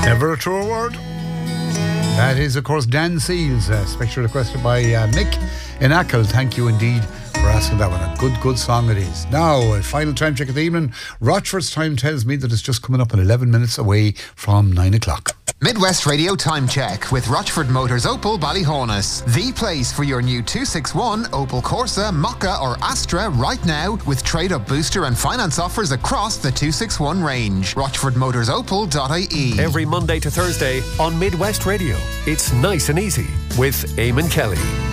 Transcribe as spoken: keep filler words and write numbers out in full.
Never a truer word. That is, of course, Dan Seals, uh, special requested by uh, Mick in Ackle. Thank you indeed for asking that one. A good, good song it is. Now, a final time check of the evening. Rochford's time tells me that it's just coming up in eleven minutes away from nine o'clock. Midwest Radio Time Check with Rochford Motors Opel Ballyhonus. The place for your new two sixty-one Opel Corsa, Mokka or Astra right now with trade-up booster and finance offers across the two sixty-one range. rochford motors opel dot I E. Every Monday to Thursday on Midwest Radio. It's nice and easy with Eamon Kelly.